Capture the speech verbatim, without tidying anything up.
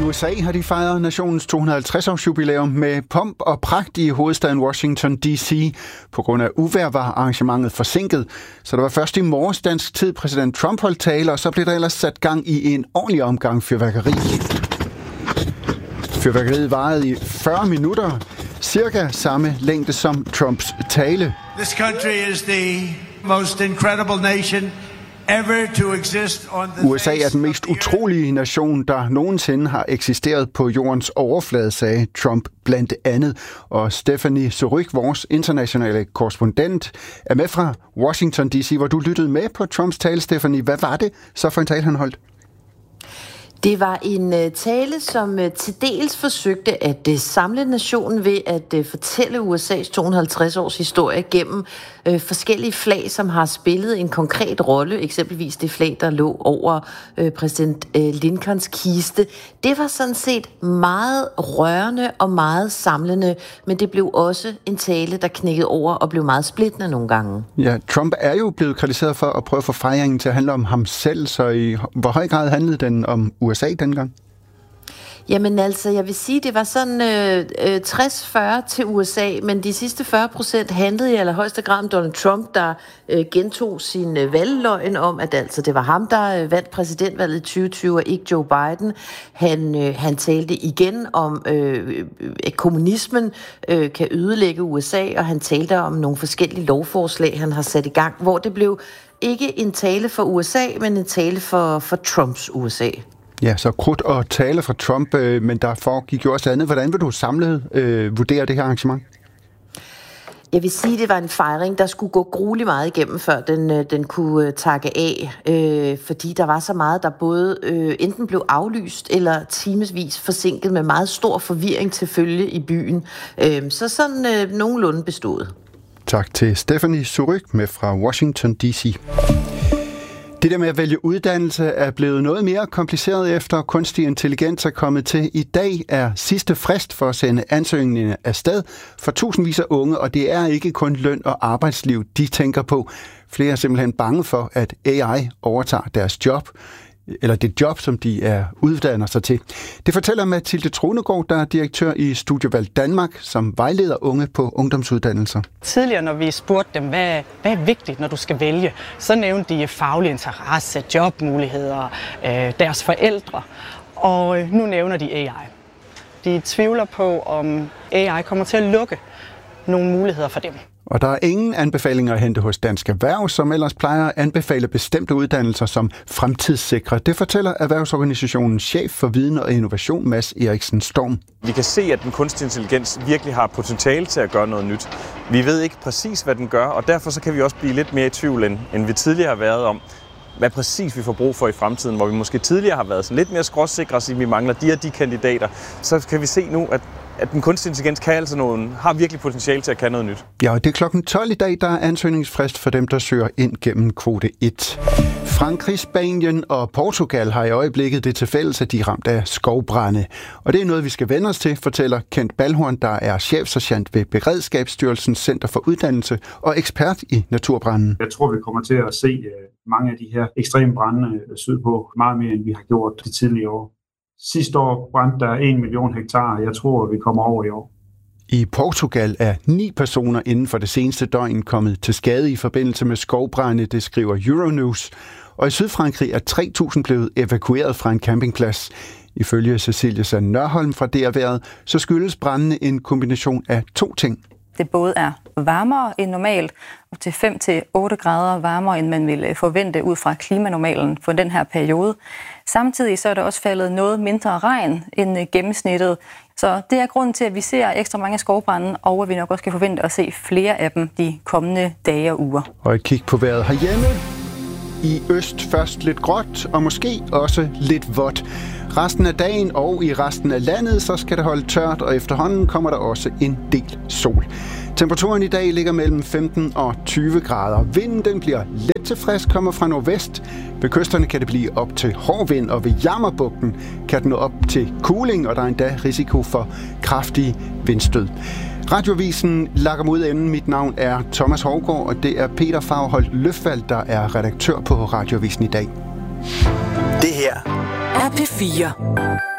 U S A har de fejret nationens to hundrede og halvtreds års jubilæum med pomp og pragt i hovedstaden Washington D C. På grund af uvejr var arrangementet forsinket, så det var først i morges dansk tid præsident Trump holdt tale, og så blev der ellers sat gang i en ordentlig omgang fyrværkeri. Fyrværkeriet varede i fyrre minutter, cirka samme længde som Trumps tale. This country is the most incredible nation ever to exist on the U S A er den mest utrolige nation, der nogensinde har eksisteret på jordens overflade, sagde Trump blandt andet. Og Stephanie Suryk, vores internationale korrespondent, er med fra Washington D C, hvor du lyttede med på Trumps tale. Stephanie, hvad var det så for en tale, han holdt? Det var en uh, tale, som uh, til dels forsøgte at uh, samle nationen ved at uh, fortælle U S A's to hundrede og halvtreds års historie gennem uh, forskellige flag, som har spillet en konkret rolle. Eksempelvis det flag, der lå over uh, præsident uh, Lincolns kiste. Det var sådan set meget rørende og meget samlende, men det blev også en tale, der knækkede over og blev meget splittende nogle gange. Ja, Trump er jo blevet kritiseret for at prøve at få fejringen til at handle om ham selv, så i hvor høj grad handlede den om U S A dengang? Jamen altså, jeg vil sige, det var sådan øh, tres fyrre til U S A, men de sidste fyrre procent handlede i allerhøjeste grad om Donald Trump, der øh, gentog sin øh, valgløgn om, at altså, det var ham, der øh, vandt præsidentvalget i tyve tyve, og ikke Joe Biden. Han, øh, han talte igen om, øh, at kommunismen øh, kan ødelægge U S A, og han talte om nogle forskellige lovforslag, han har sat i gang, hvor det blev ikke en tale for U S A, men en tale for, for Trumps U S A. Ja, så krudt og tale fra Trump, øh, men der foregik jo også andet. Hvordan vil du samlet øh, vurdere det her arrangement? Jeg vil sige, at det var en fejring, der skulle gå grueligt meget igennem, før den, den kunne takke af. Øh, fordi der var så meget, der både øh, enten blev aflyst eller timesvis forsinket med meget stor forvirring til følge i byen. Øh, så sådan øh, nogenlunde bestået. Tak til Stephanie Suryk med fra Washington D C. Det der med at vælge uddannelse er blevet noget mere kompliceret efter kunstig intelligens er kommet til. I dag er sidste frist for at sende ansøgningen afsted for tusindvis af unge, og det er ikke kun løn og arbejdsliv, de tænker på. Flere er simpelthen bange for, at A I overtager deres job, eller det job, som de er uddanner sig til. Det fortæller Mathilde Trunegård, der er direktør i Studievalg Danmark, som vejleder unge på ungdomsuddannelser. Tidligere, når vi spurgte dem, hvad, hvad er vigtigt, når du skal vælge, så nævnte de faglig interesse, jobmuligheder, øh, deres forældre, og nu nævner de A I. De tvivler på, om A I kommer til at lukke nogle muligheder for dem. Og der er ingen anbefalinger at hente hos Dansk Erhverv, som ellers plejer at anbefale bestemte uddannelser som fremtidssikre. Det fortæller Erhvervsorganisationens chef for viden og innovation, Mads Eriksen Storm. Vi kan se, at den kunstige intelligens virkelig har potentiale til at gøre noget nyt. Vi ved ikke præcis, hvad den gør, og derfor så kan vi også blive lidt mere i tvivl, end vi tidligere har været om, hvad præcis vi får brug for i fremtiden, hvor vi måske tidligere har været sådan lidt mere skråsikre, så vi mangler de og de kandidater. Så kan vi se nu, at at den kunstige intelligens kan altså nogen, har virkelig potentiale til at kan noget nyt. Ja, og det er klokken tolv i dag, der er ansøgningsfrist for dem, der søger ind gennem kvote et. Frankrig, Spanien og Portugal har i øjeblikket det til fælles, at de er ramt af skovbrande. Og det er noget, vi skal vende os til, fortæller Kent Balhorn, der er chefsergeant ved Beredskabsstyrelsens Center for Uddannelse og ekspert i naturbranden. Jeg tror, vi kommer til at se mange af de her ekstreme brande sydpå, meget mere end vi har gjort de tidligere år. Sidste år brændte der en million hektar. Jeg tror, vi kommer over i år. I Portugal er ni personer inden for det seneste døgn kommet til skade i forbindelse med skovbrande, det skriver Euronews. Og i Sydfrankrig er tre tusind blevet evakueret fra en campingplads. Ifølge Cecilie Sand Nørholm fra D R-været, så skyldes brandene en kombination af to ting. Det både er varmere end normalt, og til fem til otte grader varmere, end man ville forvente ud fra klimanormalen for den her periode. Samtidig så er der også faldet noget mindre regn end gennemsnittet. Så det er grunden til, at vi ser ekstra mange skovbrande, og at vi nok også kan forvente at se flere af dem de kommende dage og uger. Og et kig på vejret herhjemme. I øst først lidt gråt, og måske også lidt vådt. Resten af dagen og i resten af landet, så skal det holde tørt, og efterhånden kommer der også en del sol. Temperaturen i dag ligger mellem femten og tyve grader. Vinden den bliver let til frisk, kommer fra nordvest. Ved kysterne kan det blive op til hård vind, og ved Jammerbugten kan den nå op til kuling, og der er endda risiko for kraftige vindstød. Radioavisen lakker mod enden. Mit navn er Thomas Hovgaard, og det er Peter Fagholdt Løfvald, der er redaktør på Radioavisen i dag. Det her er P fire.